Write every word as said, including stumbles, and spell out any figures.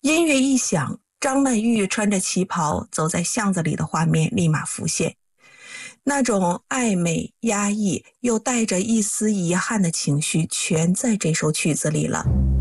音乐一响，张曼玉穿着旗袍走在巷子里的画面立马浮现，那种暧昧、压抑又带着一丝遗憾的情绪全在这首曲子里了。